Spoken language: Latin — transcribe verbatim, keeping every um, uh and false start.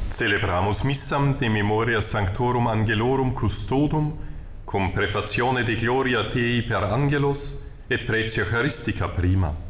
Celebramus missam de memoria sanctorum angelorum custodum, cum prefazione de gloria Dei per angelos et praetio Eucharistica prima.